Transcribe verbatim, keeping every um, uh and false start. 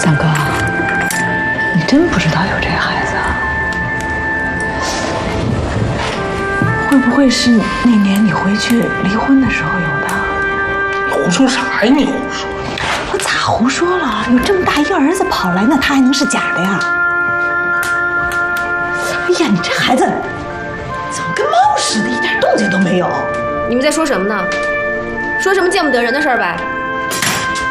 三哥，你真不知道有这孩子啊？会不会是那年你回去离婚的时候有的？ 你胡说啥呀？你胡说！ 我咋胡说了？有这么大一个儿子跑来，那他还能是假的呀？哎呀，你这孩子怎么跟猫似的，一点动静都没有？ 你们在说什么呢？说什么见不得人的事儿呗？